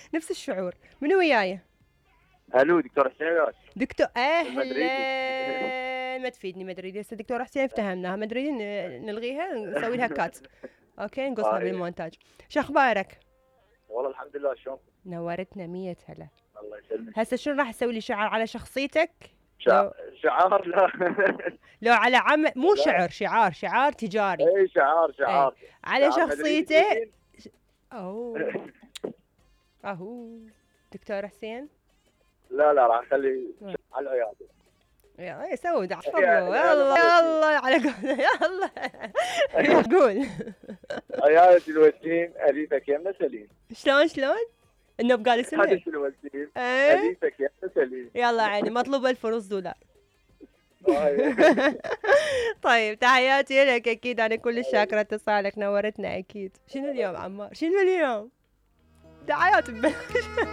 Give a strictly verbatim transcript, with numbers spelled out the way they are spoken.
نفس الشعور. منو وياي؟ الو دكتور حسين ياس. دكتور المدريدي. اهلا. ما تفيدني مدريدي، هسه دكتور حسين افتهمناها، مدريدي ن- نلغيها نسوي لها كات. اوكي نقصها آه، إيه. بالمونتاج. شو اخبارك؟ والله الحمد لله، شلون؟ نورتنا مية هلا. الله يسلمك. هسه شنو راح تسوي لي شعر على شخصيتك؟ شع... لو, شعار لا. لو على عمل مو لا. شعر، شعار شعار تجاري. اي شعار شعار على شعار شخصيته. مدريدي. اوه اهو دكتور حسين. لا لا راح اخلي على العياده. يا سووا دع يا- يا- يلا يلا على قول يلا قول. عياده الوسيم اريدك يمنا سليم. شلون شلون؟ انه بقال اسمه عياده الوسيم ايه. اريدك يمنا سليم. يلا عيني مطلوب ألف ونص دولار. آه، طيب تحياتي لك اكيد، انا كل شاكره اتصالك، نورتنا اكيد. شنو اليوم عمار؟ شنو اليوم؟ دعايات ببلاش.